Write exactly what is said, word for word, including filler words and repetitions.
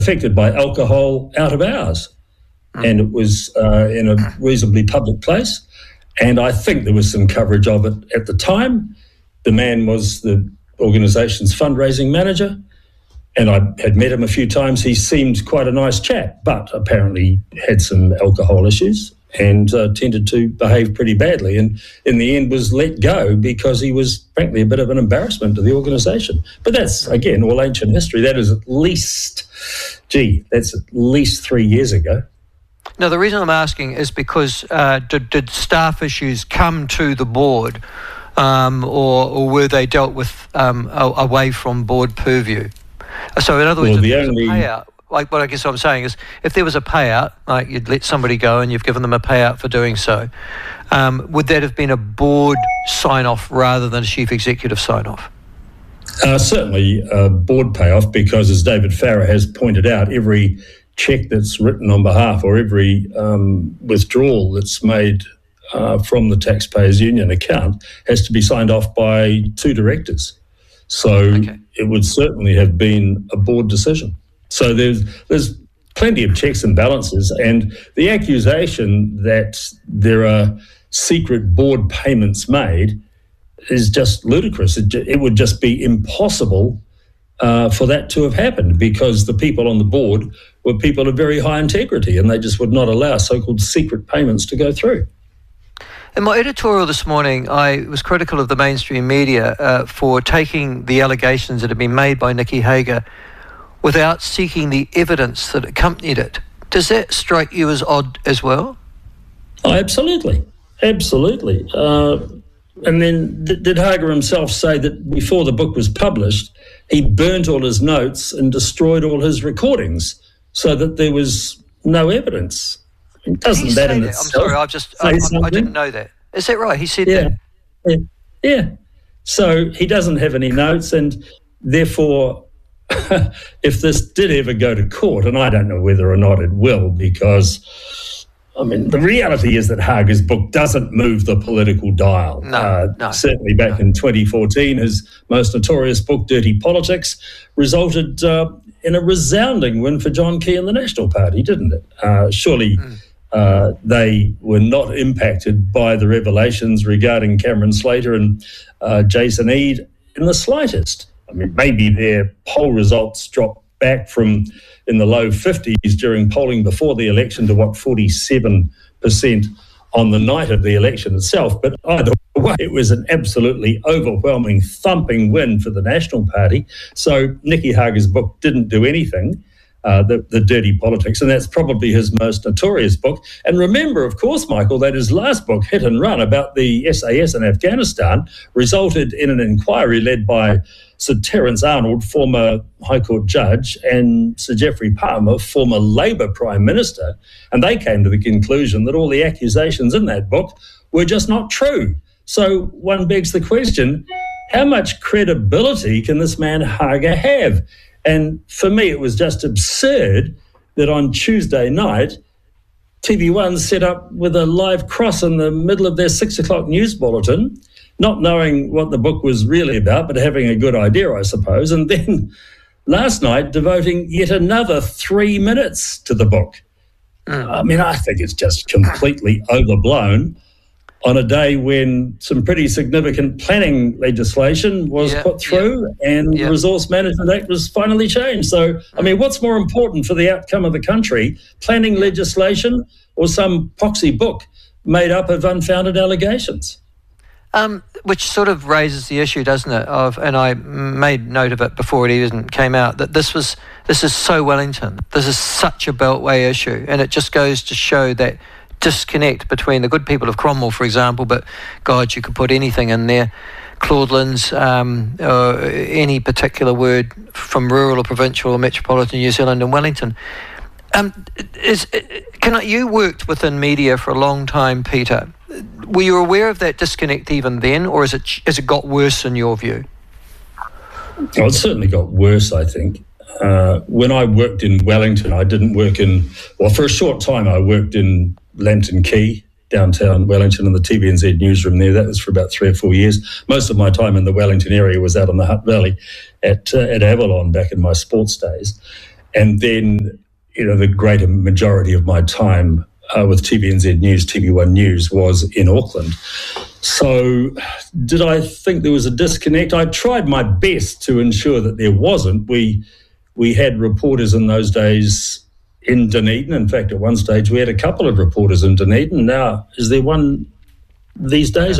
affected by alcohol out of hours. Mm. And it was uh, in a reasonably public place. And I think there was some coverage of it at the time. The man was the organisation's fundraising manager, and I had met him a few times. He seemed quite a nice chap, but apparently had some alcohol issues and uh, tended to behave pretty badly, and in the end was let go because he was, frankly, a bit of an embarrassment to the organisation. But that's, again, all ancient history. That is at least, gee, that's at least three years ago. Now, the reason I'm asking is because uh, did, did staff issues come to the board um, or, or were they dealt with um, away from board purview? So in other words, well, if there was only... a payout, like what I guess what I'm saying is if there was a payout, like you'd let somebody go and you've given them a payout for doing so, um, would that have been a board sign-off rather than a chief executive sign-off? Uh, certainly a board payoff because, as David Farrer has pointed out, every cheque that's written on behalf or every um, withdrawal that's made uh, from the Taxpayers Union account has to be signed off by two directors. So okay. It would certainly have been a board decision. So there's there's plenty of checks and balances, and the accusation that there are secret board payments made is just ludicrous. It, it would just be impossible uh, for that to have happened because the people on the board were people of very high integrity and they just would not allow so-called secret payments to go through. In my editorial this morning, I was critical of the mainstream media uh, for taking the allegations that have been made by Nicky Hager without seeking the evidence that accompanied it. Does that strike you as odd as well? Oh, absolutely. Absolutely. Uh, and then th- did Hager himself say that before the book was published, he burnt all his notes and destroyed all his recordings so that there was no evidence? Doesn't he that in that? itself? I'm sorry, I've just I, I didn't know that. Is that right? He said yeah. that. Yeah. Yeah. So he doesn't have any notes, and therefore, if this did ever go to court, and I don't know whether or not it will, because I mean the reality is that Hager's book doesn't move the political dial. No, uh, no certainly back no. in twenty fourteen, his most notorious book, Dirty Politics, resulted uh, in a resounding win for John Key and the National Party, didn't it? Uh, surely. Mm. Uh, they were not impacted by the revelations regarding Cameron Slater and uh, Jason Eade in the slightest. I mean, maybe their poll results dropped back from in the low fifties during polling before the election to, what, forty-seven percent on the night of the election itself. But either way, it was an absolutely overwhelming, thumping win for the National Party. So Nicky Hager's book didn't do anything. Uh, the, the Dirty Politics, and that's probably his most notorious book. And remember, of course, Michael, that his last book, Hit and Run, about the S A S in Afghanistan, resulted in an inquiry led by Sir Terence Arnold, former High Court judge, and Sir Geoffrey Palmer, former Labour Prime Minister, and they came to the conclusion that all the accusations in that book were just not true. So one begs the question, how much credibility can this man Hager have? And for me, it was just absurd that on Tuesday night, T V one set up with a live cross in the middle of their six o'clock news bulletin, not knowing what the book was really about, but having a good idea, I suppose. And then last night, devoting yet another three minutes to the book. Mm. I mean, I think it's just completely overblown on a day when some pretty significant planning legislation was yeah, put through yeah, and yeah. the Resource Management Act was finally changed. So, I mean, what's more important for the outcome of the country, planning legislation or some poxy book made up of unfounded allegations? Um, which sort of raises the issue, doesn't it, of, and I made note of it before it even came out, that this was this is so Wellington. This is such a Beltway issue, and it just goes to show that disconnect between the good people of Cromwell, for example, but God, you could put anything in there, Claudelands, um, or any particular word from rural or provincial or metropolitan New Zealand and Wellington. Um, is can I, you worked within media for a long time, Peter. Were you aware of that disconnect even then, or is it has it got worse in your view? Well, it certainly got worse, I think. Uh, when I worked in Wellington, I didn't work in, well, for a short time I worked in Lambton Quay, downtown Wellington, in the T V N Z newsroom there. That was for about three or four years. Most of my time in the Wellington area was out on the Hutt Valley at uh, at Avalon back in my sports days. and then, you know, the greater majority of my time uh, with T V N Z News, T V one News, was in Auckland. So did I think there was a disconnect? I tried my best to ensure that there wasn't. We we had reporters in those days in Dunedin. In fact, at one stage, we had a couple of reporters in Dunedin. Now, is there one these days?